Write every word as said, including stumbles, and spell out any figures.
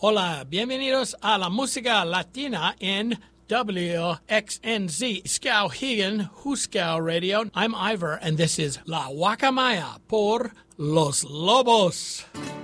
Hola, bienvenidos a la música latina en W X N Z, Skowhegan, Huskow Radio. I'm Ivor, and this is La Guacamaya por Los Lobos.